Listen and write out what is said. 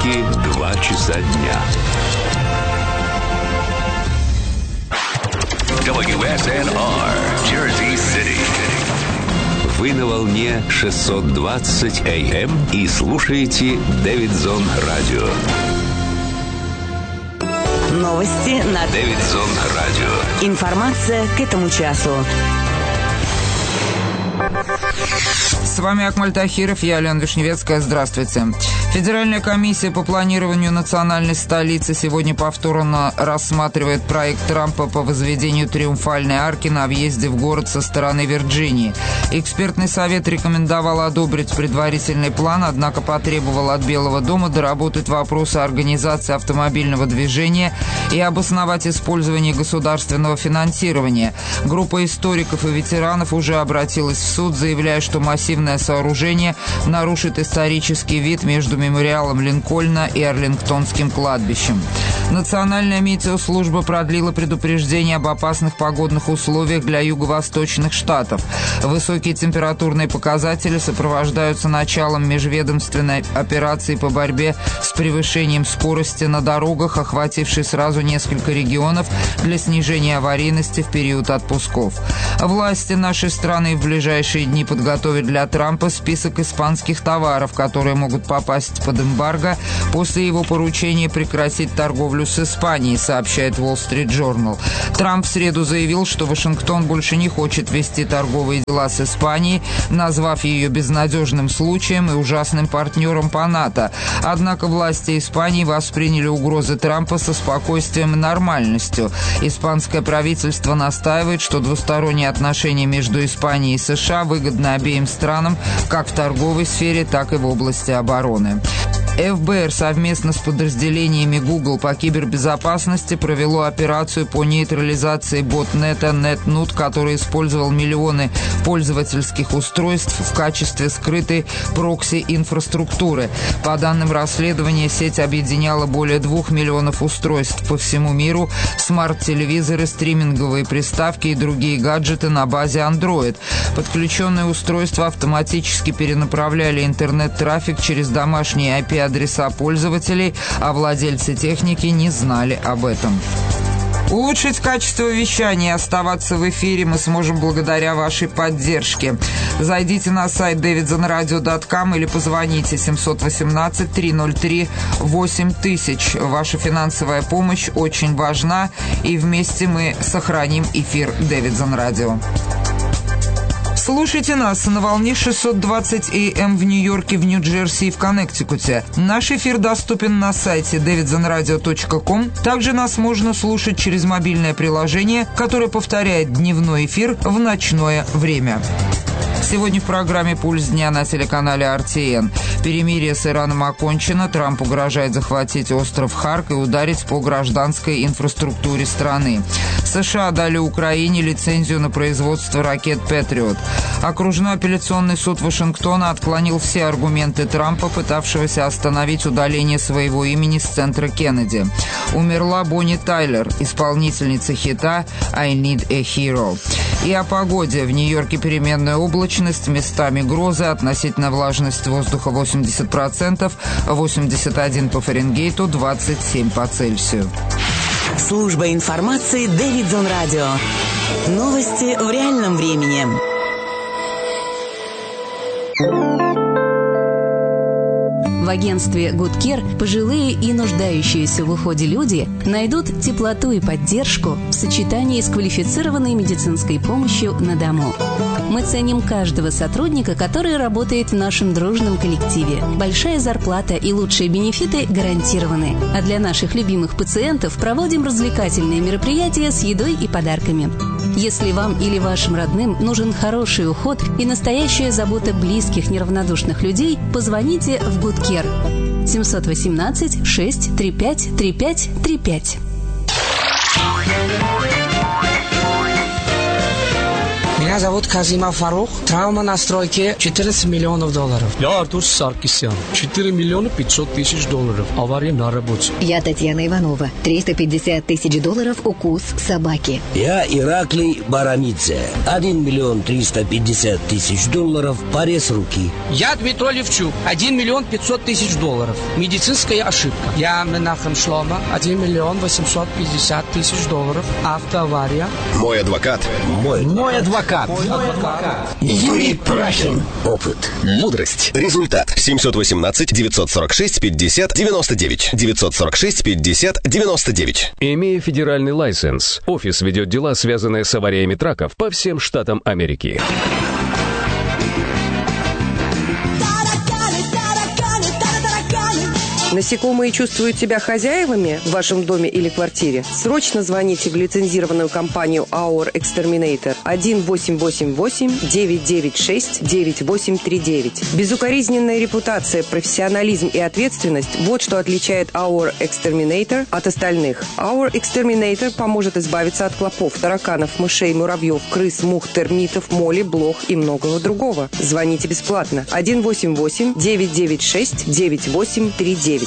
Нью-Йорке 2 часа дня. WSNR, Jersey City. Вы на волне 620 AM и слушаете Дэвидсон Радио. Новости на Дэвидсон Радио. Информация к этому часу. С вами Акмаль Тахиров, я Алена Вишневецкая. Здравствуйте. Федеральная комиссия по планированию национальной столицы сегодня повторно рассматривает проект Трампа по возведению Триумфальной арки на въезде в город со стороны Вирджинии. Экспертный совет рекомендовал одобрить предварительный план, однако потребовал от Белого дома доработать вопросы организации автомобильного движения и обосновать использование государственного финансирования. Группа историков и ветеранов уже обратилась в суд, заявляя, что массивное сооружение нарушит исторический вид между мемориалом Линкольна и Арлингтонским кладбищем. Национальная метеослужба продлила предупреждение об опасных погодных условиях для юго-восточных штатов. Высокие температурные показатели сопровождаются началом межведомственной операции по борьбе с превышением скорости на дорогах, охватившей сразу несколько регионов для снижения аварийности в период отпусков. Власти нашей страны в ближайшие дни подготовят для Трампа список испанских товаров, которые могут попасть под эмбарго после его поручения прекратить торговлю с Испанией, сообщает Wall Street Journal. Трамп в среду заявил, что Вашингтон больше не хочет вести торговые дела с Испанией, назвав ее безнадежным случаем и ужасным партнером по НАТО. Однако власти Испании восприняли угрозы Трампа со спокойствием и нормальностью. Испанское правительство настаивает, что двусторонние отношения между Испанией и США выгодны обеим странам как в торговой сфере, так и в области обороны. ФБР совместно с подразделениями Google по кибербезопасности провело операцию по нейтрализации ботнета NetNut, который использовал миллионы пользовательских устройств в качестве скрытой прокси-инфраструктуры. По данным расследования, сеть объединяла более 2 миллионов устройств по всему миру, смарт-телевизоры, стриминговые приставки и другие гаджеты на базе Android. Подключенные устройства автоматически перенаправляли интернет-трафик через домашние IP-адреса пользователей, а владельцы техники не знали об этом. Улучшить качество вещания и оставаться в эфире мы сможем благодаря вашей поддержке. Зайдите на сайт davidsonradio.com или позвоните 718-303-8000. Ваша финансовая помощь очень важна, и вместе мы сохраним эфир Davidson Radio. Слушайте нас на волне 620 AM в Нью-Йорке, в Нью-Джерси и в Коннектикуте. Наш эфир доступен на сайте davidsonradio.com. Также нас можно слушать через мобильное приложение, которое повторяет дневной эфир в ночное время. Сегодня в программе «Пульс дня» на телеканале RTN. Перемирие с Ираном окончено. Трамп угрожает захватить остров Харк и ударить по гражданской инфраструктуре страны. США дали Украине лицензию на производство ракет «Патриот». Окружной апелляционный суд Вашингтона отклонил все аргументы Трампа, пытавшегося остановить удаление своего имени с центра Кеннеди. Умерла Бонни Тайлер, исполнительница хита «I Need a Hero». И о погоде. В Нью-Йорке переменная облачность, местами грозы, относительно влажность воздуха 80%, 81 по Фаренгейту, 27 по Цельсию. Служба информации Дэвидсон Радио. Новости в реальном времени. В агентстве Good Care пожилые и нуждающиеся в уходе люди найдут теплоту и поддержку в сочетании с квалифицированной медицинской помощью на дому. Мы ценим каждого сотрудника, который работает в нашем дружном коллективе. Большая зарплата и лучшие бенефиты гарантированы. А для наших любимых пациентов проводим развлекательные мероприятия с едой и подарками. Если вам или вашим родным нужен хороший уход и настоящая забота близких неравнодушных людей, позвоните в Good Care. 718-635-3535. Меня зовут Казимов Фарух. Травма на стройке $14 миллионов. Я Артур Саркисян. 4 миллиона 500 тысяч долларов. Авария на работе. Я Татьяна Иванова. $350 тысяч укус собаки. Я Ираклий Барамидзе. 1 миллион 350 тысяч долларов. Порез руки. Я Дмитрий Левчук. $1 миллион 500 тысяч. Медицинская ошибка. Я Менахем Шлома. 1 миллион 850 тысяч. Автоавария. Мой адвокат. Мой адвокат. Юрий Прахин. Опыт. Мудрость. Результат. 718-946-50-99. 946-50-99. Имея федеральный лайсенс, офис ведет дела, связанные с авариями траков по всем штатам Америки. Насекомые чувствуют себя хозяевами в вашем доме или квартире? Срочно звоните в лицензированную компанию Our Exterminator 1-888-996-9839. Безукоризненная репутация, профессионализм и ответственность – вот что отличает Our Exterminator от остальных. Our Exterminator поможет избавиться от клопов, тараканов, мышей, муравьев, крыс, мух, термитов, моли, блох и многого другого. Звоните бесплатно 1-888-996-9839.